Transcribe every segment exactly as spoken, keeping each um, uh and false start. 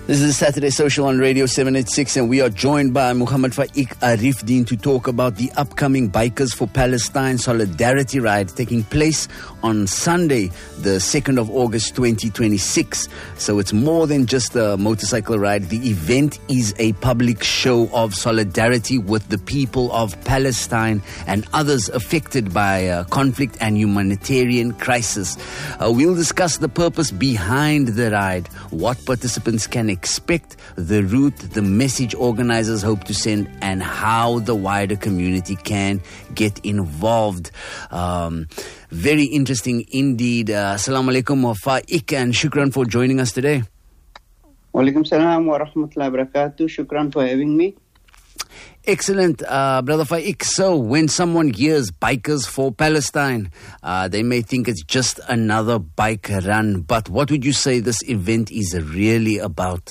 This is Saturday Social on Radio seven eighty-six, and we are joined by Muhammad Faiq Arifdeen to talk about the upcoming Bikers for Palestine Solidarity Ride taking place on Sunday, the second of August twenty twenty-six. So it's more than just a motorcycle ride. The event is a public show of solidarity with the people of Palestine and others affected by uh, conflict and humanitarian crisis. Uh, we'll discuss the purpose behind the ride, what participants can expect, the route, the message organizers hope to send, and how the wider community can get involved. Um, very interesting indeed. Uh, Assalamu alaikum wa Faiq, and shukran for joining us today. Wa alaikum salam wa rahmatullahi wa barakatuh. Shukran for having me. Excellent, uh, Brother Faiq. So when someone hears Bikers for Palestine, uh, they may think it's just another bike run. But what would you say this event is really about?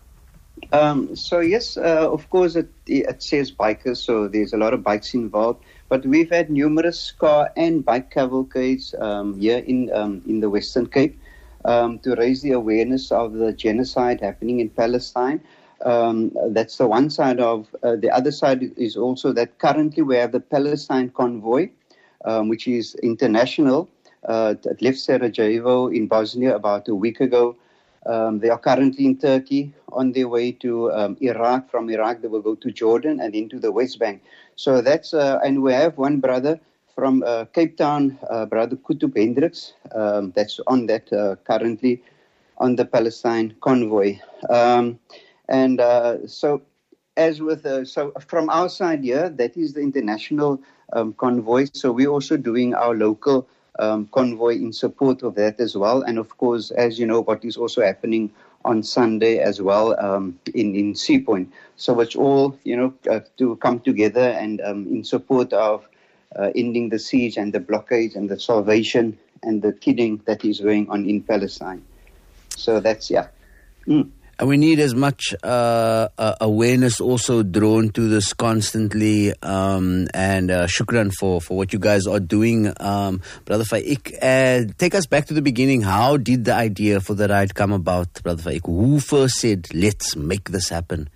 Um, so yes, uh, of course it, it says Bikers, so there's a lot of bikes involved. But we've had numerous car and bike cavalcades um, here in um, in the Western Cape um, to raise the awareness of the genocide happening in Palestine. Um, that's the one side of, uh, the other side is also that currently we have the Palestine Convoy, um, which is international. Uh, it left Sarajevo in Bosnia about a week ago. Um, they are currently in Turkey, on their way to um, Iraq. From Iraq, they will go to Jordan and into the West Bank. So that's, uh, and we have one brother from uh, Cape Town, uh, Brother Kutub Hendricks, um, that's on that uh, currently on the Palestine Convoy. Um, And uh, so, as with uh, so from our side here, that is the international um, convoy. So we're also doing our local um, convoy in support of that as well. And of course, as you know, what is also happening on Sunday as well um, in in Sea Point. So it's all you know uh, to come together and um, in support of uh, ending the siege and the blockade and the salvation and the killing that is going on in Palestine. So that's yeah. Mm. And we need as much uh, uh, awareness also drawn to this constantly. Um, and uh, shukran for, for what you guys are doing. Um, Brother Faiq, uh, take us back to the beginning. How did the idea for the ride come about, Brother Faiq? Who first said, let's make this happen?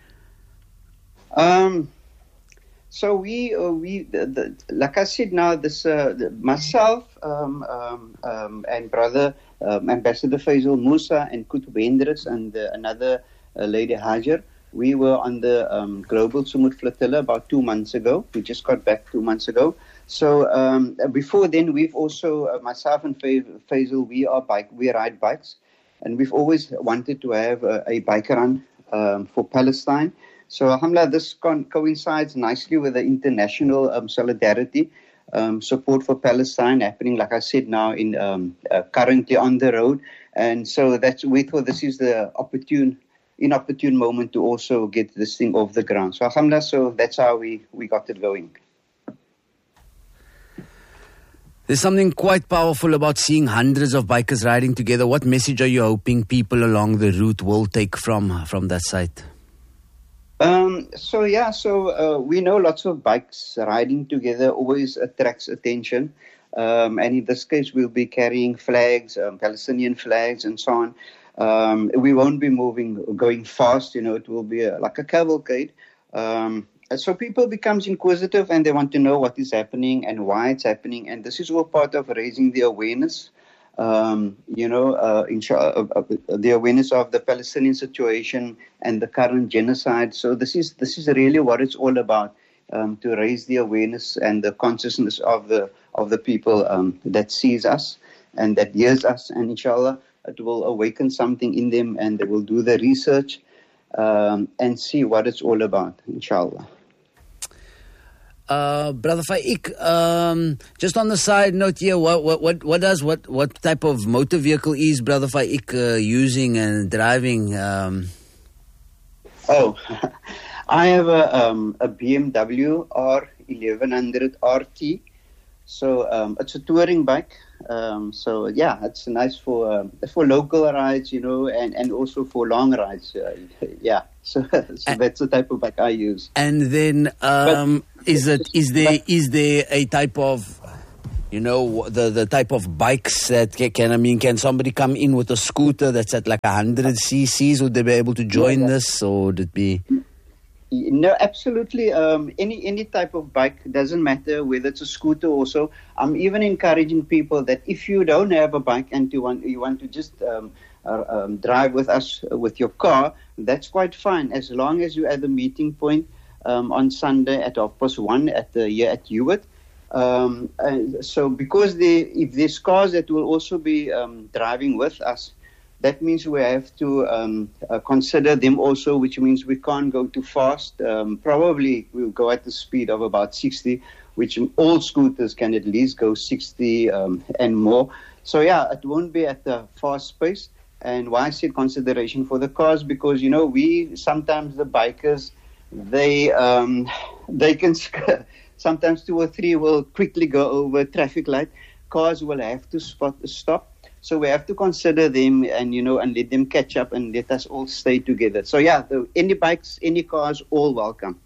Um, so we, uh, we the, the, like I said now, this uh, the, myself um, um, um, and Brother Um, Ambassador Faisal Musa and Kutub Hendricks and uh, another uh, lady Hajar, we were on the um, Global Sumud Flotilla about two months ago. We just got back two months ago. So um, before then, we've also, uh, myself and Faisal, we are bike, we ride bikes, and we've always wanted to have a, a bike run um, for Palestine. So alhamdulillah, this con- coincides nicely with the international um, solidarity. Um, support for Palestine happening, like I said, now in um, uh, currently on the road, and so that's we thought this is the opportune, inopportune moment to also get this thing off the ground. So alhamdulillah, so that's how we, we got it going. There's something quite powerful about seeing hundreds of bikers riding together. What message are you hoping people along the route will take from from that site? Um, so yeah, so uh, we know lots of bikes riding together always attracts attention, um, and in this case we'll be carrying flags, um, Palestinian flags and so on. Um, we won't be moving, going fast, you know, it will be a, like a cavalcade. Um, so people becomes inquisitive and they want to know what is happening and why it's happening, and this is all part of raising the awareness. Um, you know, uh, insha- uh, uh, the awareness of the Palestinian situation and the current genocide. So this is this is really what it's all about, um, to raise the awareness and the consciousness of the of the people um, that sees us and that hears us, and inshallah it will awaken something in them, and they will do the research um, and see what it's all about, inshallah. Uh, Brother Faiq, um, just on the side note here, what what what, what does what, what type of motor vehicle is Brother Faiq uh, using and driving? Um? Oh, I have a um, a B M W R eleven hundred R T, so um, it's a touring bike. Um, so yeah, it's nice for uh, for local rides, you know, and, and also for long rides. Uh, yeah, so, so that's the type of bike I use. And then, um, but, is it is there but, is there a type of You know, the, the type of bikes that can, can, I mean, can somebody come in with a scooter that's at like one hundred cc's? Would they be able to join yeah, this, or would it be... No, absolutely. Um, any any type of bike, doesn't matter whether it's a scooter also. I'm even encouraging people that if you don't have a bike and you want, you want to just um, uh, um, drive with us uh, with your car, that's quite fine, as long as you're at the meeting point um, on Sunday at half past one at the here at Hewitt. Um, so because they, if there's cars that will also be um, driving with us, that means we have to um, uh, consider them also, which means we can't go too fast. Um, probably we'll go at the speed of about sixty, which all scooters can at least go sixty um, and more. So yeah, it won't be at a fast pace. And why I said consideration for the cars, because, you know, we, sometimes the bikers, they, um, they can, sometimes two or three will quickly go over a traffic light. Cars will have to spot, stop. So we have to consider them and, you know, and let them catch up and let us all stay together. So, yeah, the, any bikes, any cars, all welcome.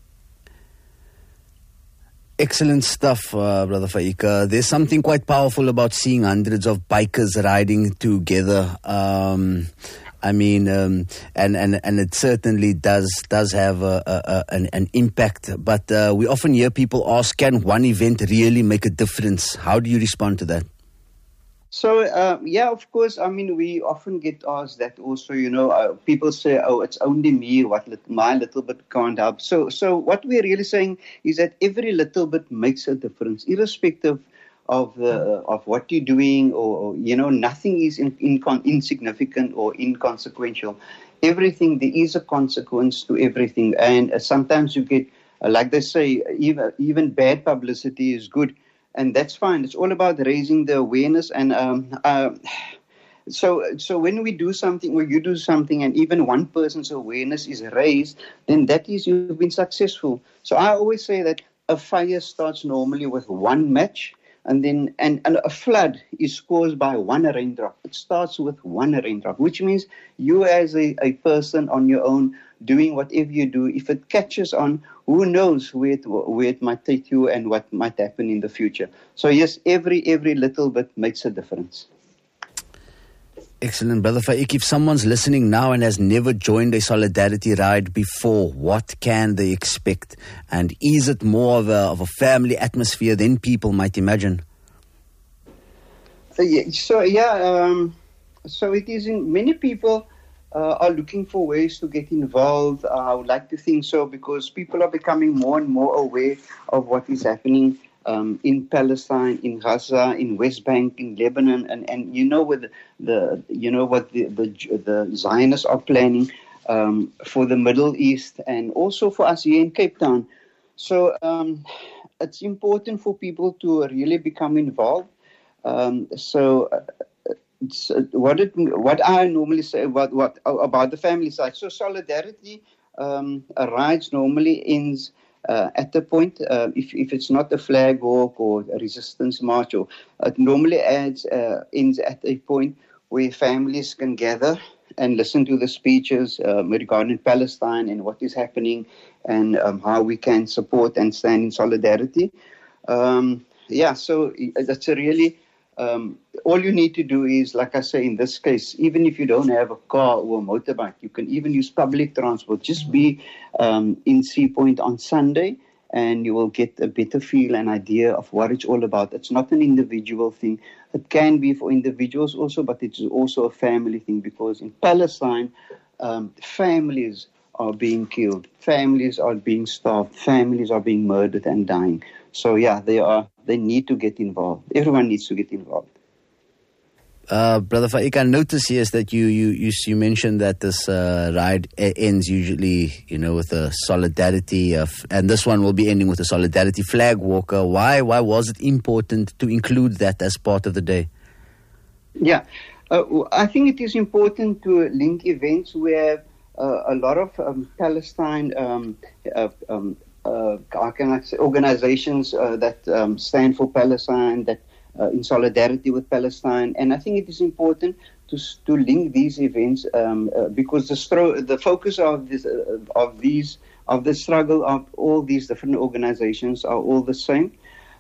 Excellent stuff, uh, Brother Faik. Uh, there's something quite powerful about seeing hundreds of bikers riding together. Um, I mean, um, and, and, and it certainly does does have a, a, a, an, an impact. But uh, we often hear people ask, can one event really make a difference? How do you respond to that? So, uh, yeah, of course, I mean, we often get asked that also, you know, uh, people say, oh, it's only me, what little, my little bit can't help. So, so what we're really saying is that every little bit makes a difference, irrespective of the, of what you're doing, or, or you know, nothing is in, in, insignificant or inconsequential. Everything, there is a consequence to everything. And uh, sometimes you get, uh, like they say, even, even bad publicity is good. And that's fine. It's all about raising the awareness. And um, uh, so so when we do something, or you do something, and even one person's awareness is raised, then that is, you've been successful. So I always say that a fire starts normally with one match, and then and, and a flood is caused by one raindrop. It starts with one raindrop, which means you as a, a person on your own, doing whatever you do, if it catches on, who knows where it, where it might take you and what might happen in the future. So yes, every every little bit makes a difference. Excellent, Brother Faik. If someone's listening now and has never joined a solidarity ride before, what can they expect? And is it more of a, of a family atmosphere than people might imagine? So yeah, so, yeah um, so it is in, many people Uh, are looking for ways to get involved. Uh, I would like to think so, because people are becoming more and more aware of what is happening um, in Palestine, in Gaza, in West Bank, in Lebanon, and, and you know what the, the you know what the the, the Zionists are planning um, for the Middle East, and also for us here in Cape Town. So um, it's important for people to really become involved. Um, so. Uh, So what it, what I normally say about what about the family side. So solidarity um, rides normally ends uh, at the point uh, if if it's not a flag walk or a resistance march, or it normally adds uh, ends at a point where families can gather and listen to the speeches um, regarding Palestine and what is happening, and um, how we can support and stand in solidarity. Um, yeah, so that's a really. Um, all you need to do is, like I say, in this case, even if you don't have a car or a motorbike, you can even use public transport. Just be um, in Sea Point on Sunday, and you will get a better feel and idea of what it's all about. It's not an individual thing. It can be for individuals also, but it's also a family thing, because in Palestine, um, families are being killed, families are being starved, families are being murdered and dying. So yeah, they are. They need to get involved. Everyone needs to get involved. Uh, Brother Faik, I notice yes that you you you, you mentioned that this uh, ride ends usually, you know, with a solidarity, of, and this one will be ending with a solidarity flag walker. Why why was it important to include that as part of the day? Yeah, uh, I think it is important to link events where uh, a lot of um, Palestine. Um, uh, um, Uh, how can I say, organizations uh, that um, stand for Palestine, that uh, in solidarity with Palestine, and I think it is important to to link these events um, uh, because the stro- the focus of this uh, of these of the struggle of all these different organizations are all the same.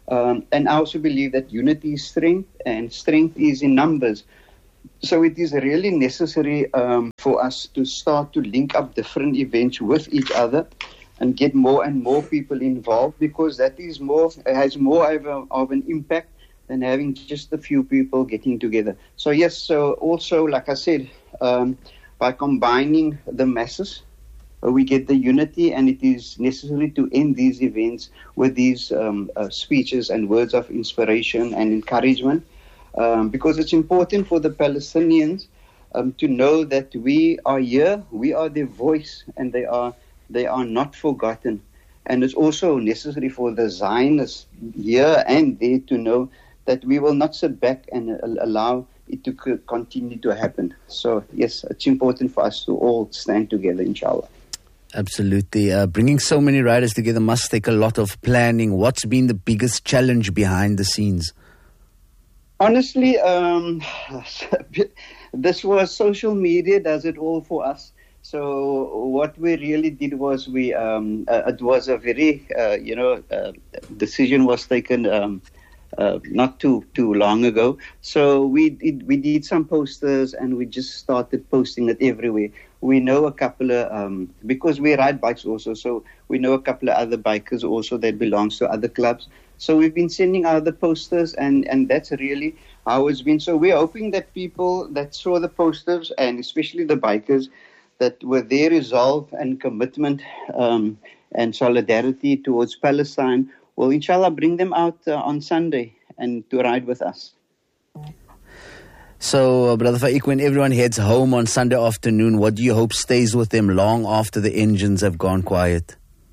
Um, and I also believe that unity is strength, and strength is in numbers. So it is really necessary um, for us to start to link up different events with each other and get more and more people involved, because that is more has more of, a, of an impact than having just a few people getting together. So yes, so also, like I said, um, by combining the masses, uh, we get the unity, and it is necessary to end these events with these um, uh, speeches and words of inspiration and encouragement, um, because it's important for the Palestinians um, to know that we are here, we are their voice, and they are they are not forgotten. And it's also necessary for the Zionists here and there to know that we will not sit back and uh, allow it to c- continue to happen. So, yes, it's important for us to all stand together, inshallah. Absolutely. Uh, bringing so many riders together must take a lot of planning. What's been the biggest challenge behind the scenes? Honestly, um, this was social media does it all for us. So what we really did was we, um, uh, it was a very, uh, you know, uh, decision was taken um, uh, not too too long ago. So we did, we did some posters, and we just started posting it everywhere. We know a couple of, um, because we ride bikes also, so we know a couple of other bikers also that belongs to other clubs. So we've been sending out the posters, and, and that's really how it's been. So we're hoping that people that saw the posters, and especially the bikers, that with their resolve and commitment um, and solidarity towards Palestine, will inshallah bring them out uh, on Sunday and to ride with us. So, uh, Brother Faiq, when everyone heads home on Sunday afternoon, what do you hope stays with them long after the engines have gone quiet?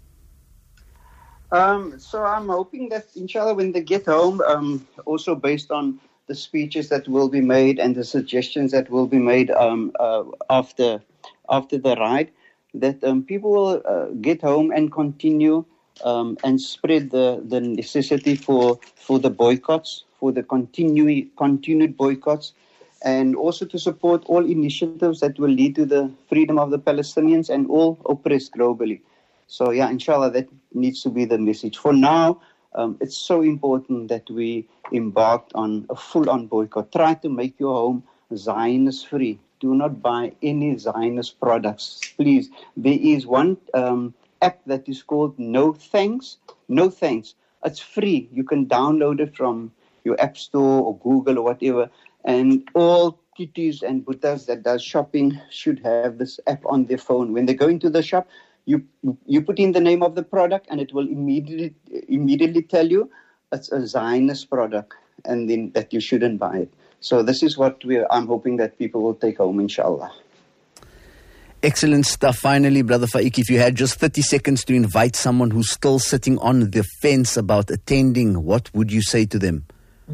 Um, so I'm hoping that inshallah when they get home, um, also based on the speeches that will be made and the suggestions that will be made um, uh, after after the ride, that um, people will uh, get home and continue um, and spread the, the necessity for, for the boycotts, for the continue, continued boycotts, and also to support all initiatives that will lead to the freedom of the Palestinians and all oppressed globally. So yeah, inshallah, that needs to be the message. For now, um, it's so important that we embarked on a full-on boycott. Try to make your home Zionist-free. Do not buy any Zionist products, please. There is one um, app that is called No Thanks. No Thanks. It's free. You can download it from your App Store or Google or whatever. And all kitties and buddhas that does shopping should have this app on their phone. When they go into the shop, you you put in the name of the product, and it will immediately immediately tell you it's a Zionist product, and then that you shouldn't buy it. So this is what we I'm hoping that people will take home, inshallah. Excellent stuff. Finally, Brother Faiq, if you had just thirty seconds to invite someone who's still sitting on the fence about attending, what would you say to them?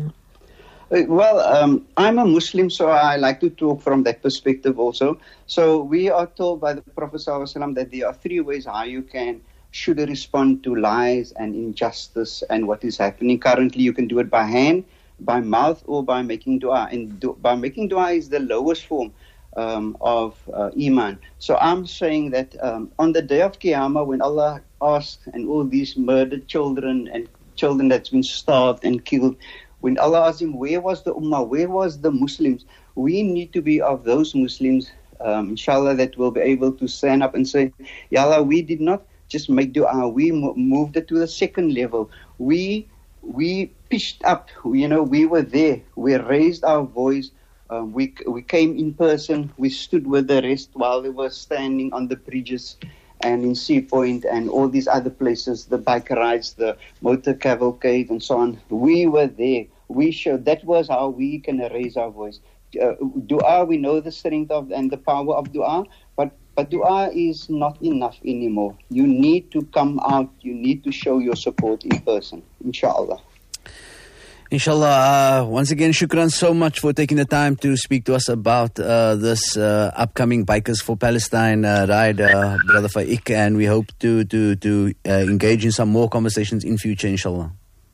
Well, um, I'm a Muslim, so I like to talk from that perspective also. So we are told by the Prophet ﷺ that there are three ways how you can, should respond to lies and injustice and what is happening. Currently, you can do it by hand, by mouth, or by making dua. And do, by making dua is the lowest form um, of uh, iman. So I'm saying that um, on the day of Qiyamah, when Allah asks, and all these murdered children and children that's been starved and killed, when Allah asks him, where was the Ummah, where was the Muslims? We need to be of those Muslims, um, inshallah, that will be able to stand up and say, Ya Allah, we did not just make dua, we mo- moved it to the second level. We we pitched up, you know, we were there. We raised our voice. Uh, we we came in person. We stood with the rest while they were standing on the bridges and in Sea Point and all these other places, the bike rides, the motor cavalcade and so on. We were there. We showed, that was how we can raise our voice. Uh, dua, we know the strength of and the power of dua, but, but dua is not enough anymore. You need to come out, you need to show your support in person, inshallah. Inshallah. Uh, once again, shukran so much for taking the time to speak to us about uh, this uh, upcoming Bikers for Palestine uh, ride, uh, Brother Faiq, and we hope to to to uh, engage in some more conversations in future, inshallah.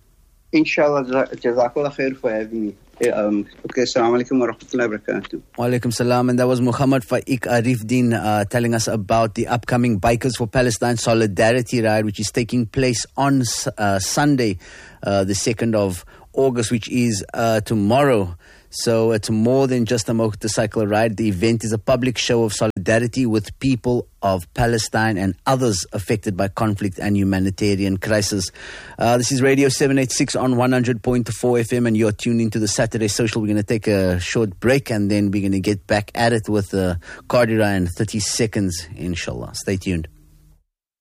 Inshallah, jazakallah khair for having me. Um, okay, assalamu alaikum wa rahmatullahi wa barakatuh. Wa alaikum salam. And that was Muhammad Faiq Arifdeen uh, telling us about the upcoming Bikers for Palestine Solidarity Ride, which is taking place on uh, Sunday, uh, the second of August, which is uh, tomorrow. So it's more than just a motorcycle ride. The event is a public show of solidarity with people of Palestine and others affected by conflict and humanitarian crisis. Uh, this is Radio seven eighty-six on one hundred point four F M, and you're tuned into the Saturday Social. We're going to take a short break, and then we're going to get back at it with uh, Qadira in thirty seconds, inshallah. Stay tuned.